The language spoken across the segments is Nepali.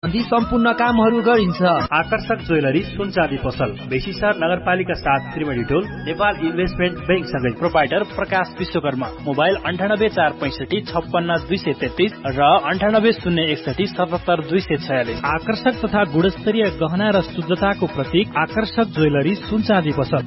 यी सम्पूर्ण कामहरू गरिन्छ। आकर्षक ज्वेलरी सुनचाँदी पसल बेसीसार नगरपालिका 7 त्रिवेणी टोल नेपाल इन्भेस्टमेन्ट बैंक सँगै। प्रोपाइटर प्रकाश विश्वकर्मा। मोबाइल 9845656233 र 9801177246। आकर्षक तथा गुणस्तरीय गहना र शुद्धताको प्रतीक आकर्षक ज्वेलरी सुनचाँदी पसल।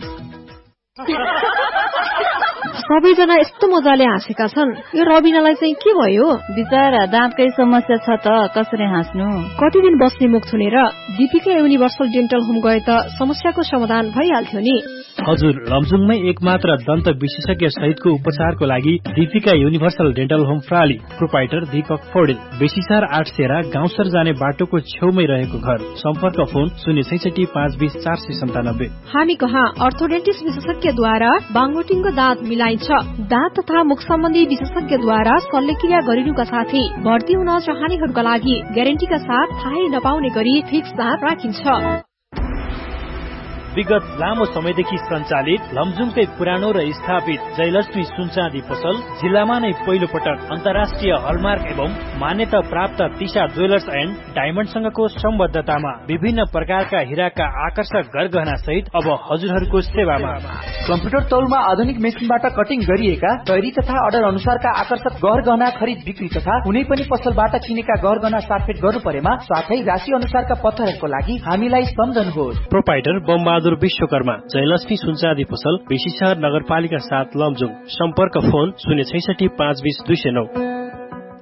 सबैजना यस्तो मजाले हाँसेका छन्, यो रबिनालाई चाहिँ के भयो? बिचारा दाँतकै समस्या छ त, कसरी हाँस्नु? कति दिन बस्ने मुख थुनेर दीपिका युनिभर्सल डेन्टल होम गए त समस्याको समाधान भइहाल्थ्यो नि। हजुर, लमजुङमै एकमात्र दन्त विशेषज्ञ सहितको उपचारको लागि Deepika universal dental home प्राली। Proprietor Deepak Paudel. बेसीसार 8 सेरा गाउँसर जाने बाटोको छेउमै रहेको घर। सम्पर्क फोन 066520497। हामी कहाँ अर्थोडेन्टिस्ट विशेषज्ञद्वारा बाङ्गोटिङको दाँत मिलाइन्छ। दाँत तथा मुख सम्बन्धी विशेषज्ञद्वारा शल्यक्रिया गरिनुका साथै भर्ती हुन चाहनेहरूका लागि ग्यारेन्टीका साथ थाहै नपाउने गरी फिक्स दाँत राखिन्छ। विगत लामो समयदेखि सञ्चालित लमजुङकै पुरानो र स्थापित जयलक्ष्मी सुनचाँदी पसल जिल्लामा नै पहिलो पटक अन्तर्राष्ट्रिय हलमार्क एवं मान्यता प्राप्त तिशा ज्वेलर्स एन्ड डायमण्डसँगको सम्बद्धतामा विभिन्न प्रकारका हिराका आकर्षक गरगहना सहित अब हजुरहरूको सेवामा। कम्प्युटर तौलमा आधुनिक मेसिनबाट कटिङ गरिएका तयारी तथा अर्डर अनुसारका आकर्षक गहना खरिद बिक्री तथा कुनै पनि पसलबाट किनेका गहना साटफेट गर्नु परेमा साथै राशि अनुसारका पत्थरहरूको लागि हामीलाई सम्झनुहोस्। प्रोपाइटर बमबहादुर विश्वकर्मा। जयलक्ष्मी सुनचाँदी पसल बेसीसार नगरपालिका 7 लमजुङ। सम्पर्क फोन 066520209।